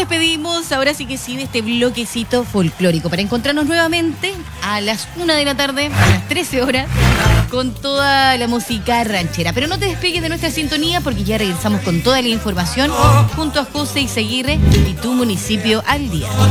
despedimos, ahora sí que sí, de este bloquecito folclórico, para encontrarnos nuevamente a las 1 de la tarde, a las 13 horas, con toda la música ranchera. Pero no te despegues de nuestra sintonía, porque ya regresamos con toda la información junto a José Izaguirre y Tu Municipio al Día.